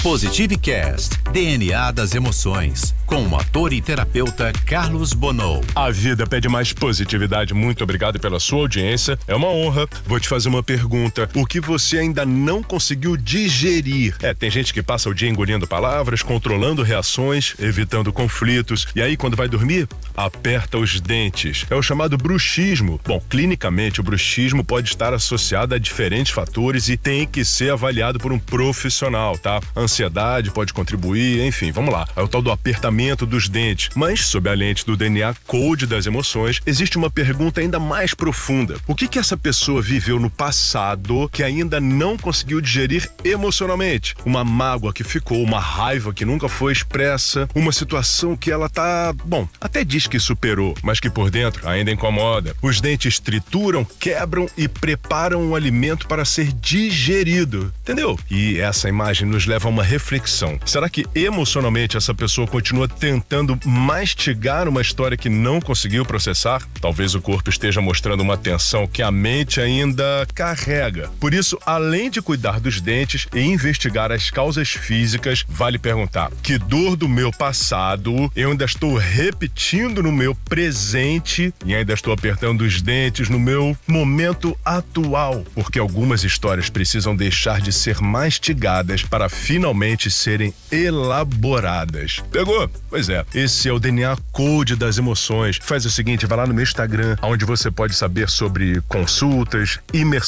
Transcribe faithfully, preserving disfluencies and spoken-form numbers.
Positivecast, D N A das emoções, com o ator e terapeuta Carlos Bonow. A vida pede mais positividade. Muito obrigado pela sua audiência. É uma honra. Vou te fazer uma pergunta. O que você ainda não conseguiu digerir? É, tem gente que passa o dia engolindo palavras, controlando reações, evitando conflitos. E aí, quando vai dormir, aperta os dentes. É o chamado bruxismo. Bom, clinicamente, o bruxismo pode estar associado a diferentes fatores e tem que ser avaliado por um profissional, tá? Ansiedade pode contribuir, enfim, vamos lá. É o tal do apertamento dos dentes. Mas, sob a lente do D N A Code das emoções, existe uma pergunta ainda mais profunda. O que que essa pessoa viveu no passado que ainda não conseguiu digerir emocionalmente? Uma mágoa que ficou, uma raiva que nunca foi expressa, uma situação que ela tá, bom, até diz que superou, mas que por dentro ainda incomoda. Os dentes trituram, quebram e preparam o alimento para ser digerido, entendeu? E essa imagem nos leva a uma reflexão. Será que emocionalmente essa pessoa continua tentando mastigar uma história que não conseguiu processar? Talvez o corpo esteja mostrando uma tensão que a mente ainda carrega. Por isso, além de cuidar dos dentes e investigar as causas físicas, vale perguntar: que dor do meu passado eu ainda estou repetindo no meu presente e ainda estou apertando os dentes no meu momento atual? Porque algumas histórias precisam deixar de ser mastigadas para finalmente serem elaboradas. Pegou? Pois é, esse é o D N A Code das emoções. Faz o seguinte, vai lá no meu Instagram, onde você pode saber sobre consultas, imersões